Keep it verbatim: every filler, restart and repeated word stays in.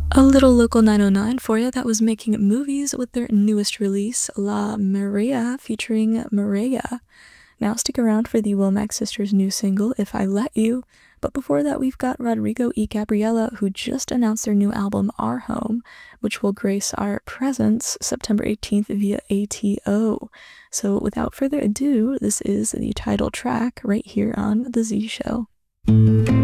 A little local nine oh nine for you that was making movies with their newest release, La Maria, featuring Maria. Now stick around for the Womack Sisters' new single, If I Let You. But before that, we've got Rodrigo y Gabriela, who just announced their new album, Our Home, which will grace our presence September eighteenth via A T O. So without further ado, this is the title track right here on The Z Show.